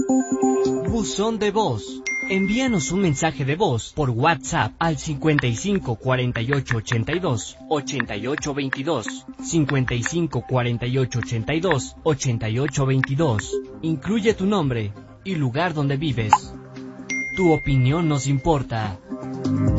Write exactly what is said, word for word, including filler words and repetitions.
Buzón de voz. Envíanos un mensaje de voz por WhatsApp al cincuenta y cinco cuarenta y ocho ochenta y dos ochenta y ocho veintidós, cincuenta y cinco cuarenta y ocho ochenta y dos ochenta y ocho veintidós. Incluye tu nombre y lugar donde vives. Tu opinión nos importa.